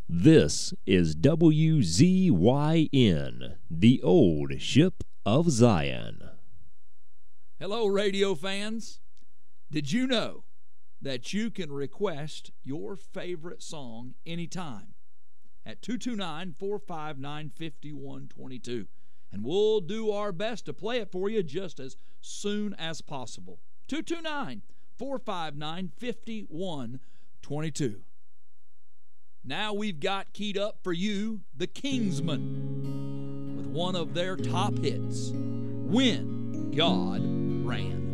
This is WZYN, the old ship of Zion. Hello, radio fans. Did you know that you can request your favorite song anytime at 229-459-5122? And we'll do our best to play it for you just as soon as possible. 229-459-5122. Now we've got keyed up for you the Kingsmen with one of their top hits, When God Ran.